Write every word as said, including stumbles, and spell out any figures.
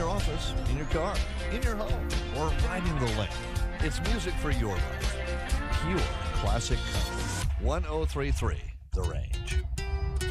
your office, in your car, in your home, or riding the lane. It's music for your life. Pure classic country. one oh three point three The Range.